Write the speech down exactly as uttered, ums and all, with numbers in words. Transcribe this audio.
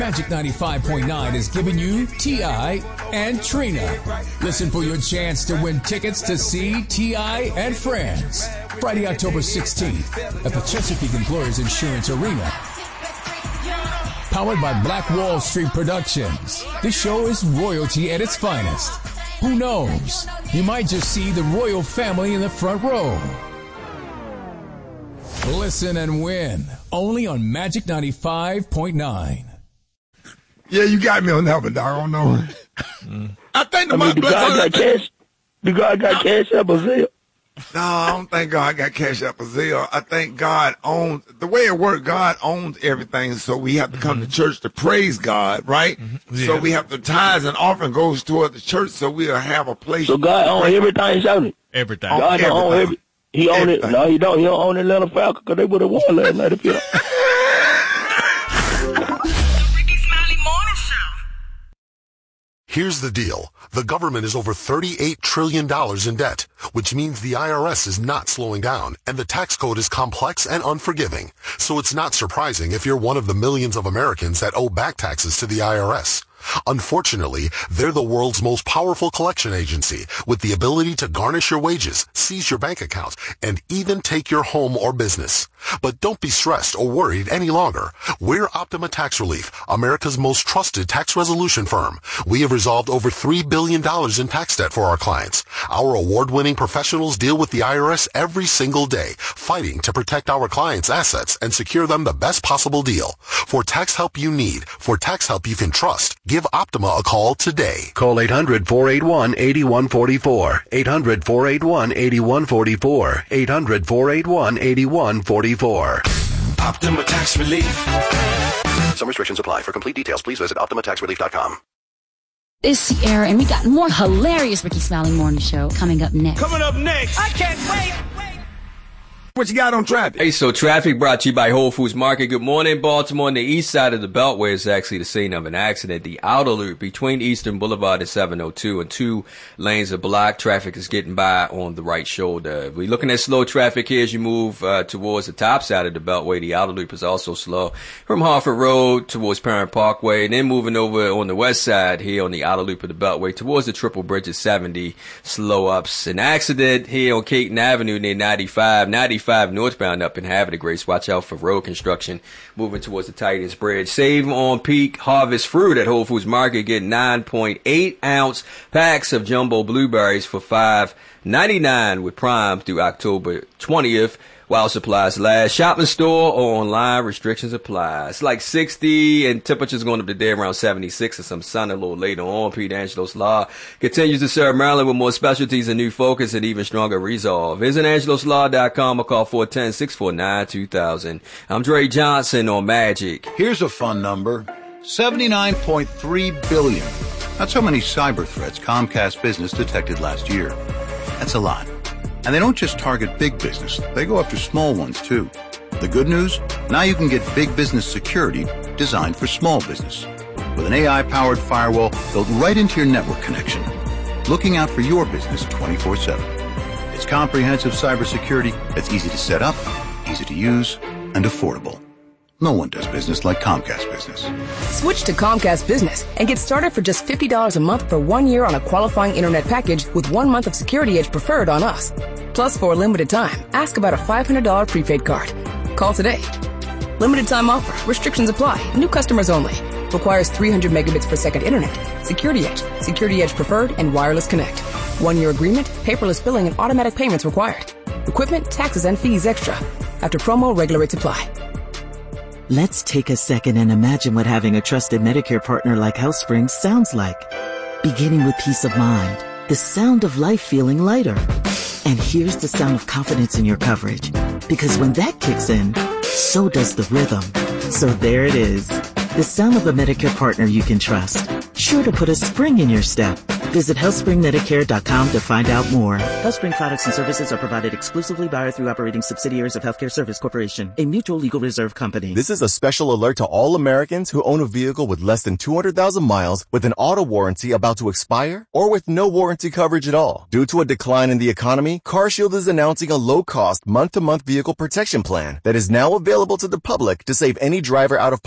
Magic ninety-five point nine is giving you T I and Trina. Listen for your chance to win tickets to see T I and Friends. Friday, October sixteenth at the Chesapeake Employers Insurance Arena. Powered by Black Wall Street Productions. This show is royalty at its finest. Who knows? You might just see the royal family in the front row. Listen and win. Only on Magic ninety-five point nine. Yeah, you got me on that one, dog. I don't know. Mm. I think the, I mean, the guy got cash. The guy got cash up Brazil. No, I don't think God got cash up Brazil. I think God owns, the way it works, God owns everything. So we have to come mm-hmm. to church to praise God, right? Mm-hmm. Yeah. So we have to tithes and offering goes toward the church, so we'll have a place. So God owns everything, Shawty. Everything. God don't own every. He own it. No, he don't. He don't own Atlanta Falcons because they would have won last night if he. Here's the deal. The government is over thirty-eight trillion dollars in debt, which means the I R S is not slowing down, and the tax code is complex and unforgiving. So it's not surprising if you're one of the millions of Americans that owe back taxes to the I R S. Unfortunately, they're the world's most powerful collection agency with the ability to garnish your wages, seize your bank account, and even take your home or business. But don't be stressed or worried any longer. We're Optima Tax Relief, America's most trusted tax resolution firm. We have resolved over three billion dollars in tax debt for our clients. Our award-winning professionals deal with the I R S every single day, fighting to protect our clients' assets and secure them the best possible deal. For tax help you need, for tax help you can trust, give Optima a call today. Call eight hundred, four eight one, eight one four four. eight hundred, four eight one, eight one four four. eight hundred, four eight one, eight one four four. Optima Tax Relief. Some restrictions apply. For complete details, please visit Optima Tax Relief dot com. It's Sierra, and we got more hilarious Ricky Smiley Morning Show coming up next. Coming up next. I can't wait. What you got on traffic? Hey, so traffic brought to you by Whole Foods Market. Good morning, Baltimore. On the east side of the Beltway is actually the scene of an accident. The outer loop between Eastern Boulevard and seven oh two and two lanes are blocked. Traffic is getting by on the right shoulder. We're looking at slow traffic here as you move uh, towards the top side of the Beltway. The outer loop is also slow from Harford Road towards Parent Parkway, and then moving over on the west side here on the outer loop of the Beltway towards the Triple Bridge at seventy. Slow ups. An accident here on Caton Avenue near ninety-five. ninety-five northbound up in Havre de Grace. Watch out for road construction moving towards the Titans Bridge. Save on peak harvest fruit at Whole Foods Market. Get nine point eight ounce packs of jumbo blueberries for five ninety-nine with Prime through October twentieth. While supplies last. Shopping store or online, restrictions apply. It's like sixty and temperatures going up today around seventy-six and some sun a little later on. Pete Angelo's Law continues to serve Maryland with more specialties and new focus and even stronger resolve. Visit angelos law dot com or call four one zero, six four nine, two thousand. I'm Dre Johnson on Magic. Here's a fun number. seventy-nine point three billion. That's how many cyber threats Comcast Business detected last year. That's a lot. And they don't just target big business, they go after small ones too. The good news? Now you can get big business security designed for small business. With an A I-powered firewall built right into your network connection. Looking out for your business twenty-four seven. It's comprehensive cybersecurity that's easy to set up, easy to use, and affordable. No one does business like Comcast Business. Switch to Comcast Business and get started for just fifty dollars a month for one year on a qualifying internet package with one month of Security Edge preferred on us. Plus, for a limited time, ask about a five hundred dollars prepaid card. Call today. Limited time offer. Restrictions apply. New customers only. Requires three hundred megabits per second internet. Security Edge. Security Edge preferred and wireless connect. One year agreement, paperless billing, and automatic payments required. Equipment, taxes, and fees extra. After promo, regular rates apply. Let's take a second and imagine what having a trusted Medicare partner like HealthSpring sounds like. Beginning with peace of mind, the sound of life feeling lighter. And here's the sound of confidence in your coverage. Because when that kicks in, so does the rhythm. So there it is. The sound of a Medicare partner you can trust. Sure to put a spring in your step. Visit health spring medicare dot com to find out more. HealthSpring products and services are provided exclusively by or through operating subsidiaries of Healthcare Service Corporation, a mutual legal reserve company. This is a special alert to all Americans who own a vehicle with less than two hundred thousand miles with an auto warranty about to expire or with no warranty coverage at all. Due to a decline in the economy, CarShield is announcing a low-cost month-to-month vehicle protection plan that is now available to the public to save any driver out of